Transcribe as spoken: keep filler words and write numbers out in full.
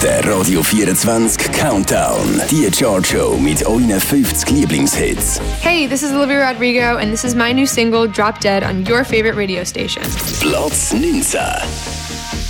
Der Radio vierundzwanzig Countdown. Die Chartshow mit euren fünfzig Lieblingshits. Hey, this is Olivia Rodrigo and this is my new single Drop Dead on your favorite radio station. Platz neunzehn.